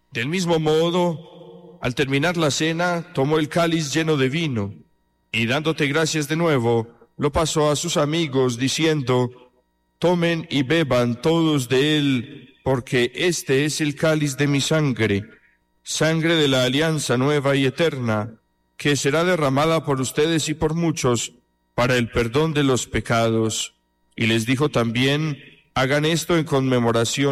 Del mismo modo, al terminar la cena, tomó el cáliz lleno de vino, y dándote gracias de nuevo, lo pasó a sus amigos, diciendo: tomen y beban todos de él, porque este es el cáliz de mi sangre, sangre de la alianza nueva y eterna, que será derramada por ustedes y por muchos para el perdón de los pecados. Y les dijo también: hagan esto en conmemoración